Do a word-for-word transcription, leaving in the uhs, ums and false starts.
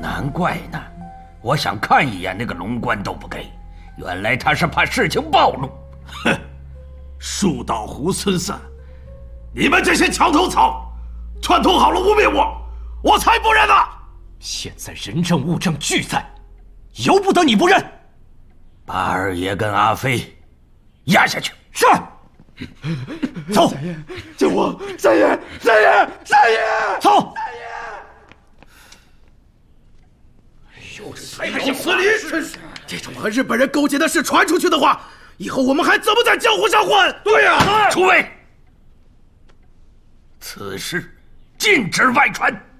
难怪呢，我想看一眼那个龙冠都不给，原来他是怕事情暴露。 哼，树倒猢狲散，你们这些墙头草，串通好了污蔑我，我才不认呢！ 现在人证物证俱在，由不得你不认。 把二爷跟阿飞压下去。 是。走。 三爷，救我！三爷，三爷，三爷， 走。 三爷。 又是才有此理！ 真是，这种和日本人勾结的事传出去的话，以后我们还怎么在江湖上混？ 对呀、 诸位，此事禁止外传。